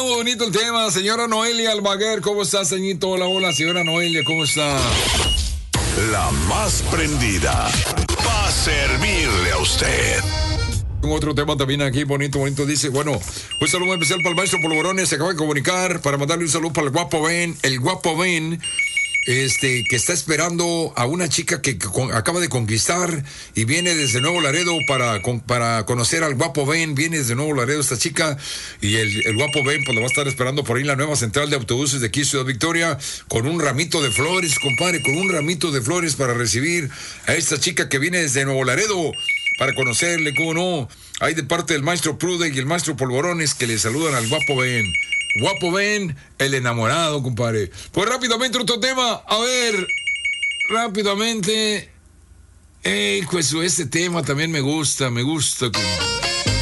bonito el tema. Señora Noelia Almaguer, ¿cómo está, señorito? Hola, hola, señora Noelia, ¿cómo está? La más prendida va a servirle a usted. Otro tema también aquí, bonito, dice, bueno, un saludo muy especial para el maestro Polvorones, se acaba de comunicar para mandarle un saludo para el guapo Ben, que está esperando a una chica que acaba de conquistar y viene desde Nuevo Laredo para conocer al guapo Ben. Viene desde Nuevo Laredo esta chica y el guapo Ben pues lo va a estar esperando por ahí en la nueva central de autobuses de aquí Ciudad Victoria con un ramito de flores, compadre, con un ramito de flores para recibir a esta chica que viene desde Nuevo Laredo para conocerle, cómo no. Hay de parte del maestro Prude y el maestro Polvorones que le saludan al guapo Ben. Guapo Ben, el enamorado, compadre. Pues rápidamente otro tema. A ver, rápidamente. Pues este tema también me gusta, compadre.